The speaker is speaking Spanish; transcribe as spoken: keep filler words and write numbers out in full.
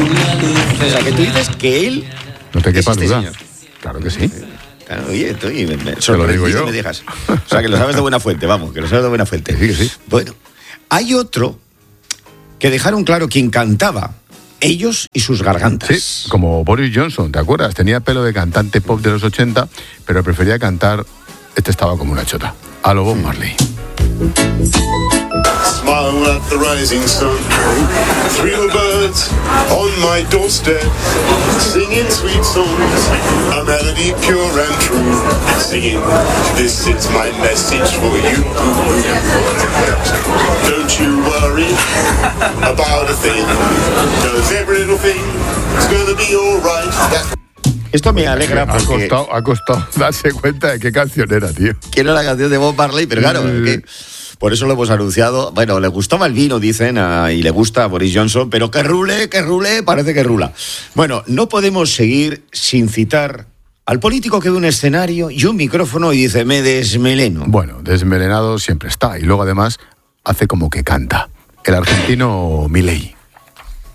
O sea, que tú dices que él... No te quepa este duda. señor. Claro que sí. Claro, oye, estoy me, me Te lo digo yo. me dejas. O sea, que lo sabes de buena fuente, vamos, que lo sabes de buena fuente. Sí, que sí. Bueno, hay otro que dejaron claro quién cantaba. Ellos y sus gargantas. Sí, como Boris Johnson, ¿te acuerdas? Tenía pelo de cantante pop de los ochenta, pero prefería cantar... Este estaba como una chota. A lo Bob Marley. Smile at the rising sun. Three little birds on my doorstep, singing sweet songs, a melody pure and true. Singing, this is my message for you. Don't you worry about a thing, 'cause every little thing is gonna be alright. That's Esto me alegra Ha porque costado, ha costado darse cuenta de qué canción era, tío. quiero la canción de Bob Marley, pero claro, es que por eso lo hemos anunciado. Bueno, le gustaba el vino, dicen, a, y le gusta a Boris Johnson, pero que rule, que rule, parece que rula. Bueno, no podemos seguir sin citar al político que ve un escenario y un micrófono y dice, me desmeleno. Bueno, desmelenado siempre está, y luego además hace como que canta. El argentino Milei.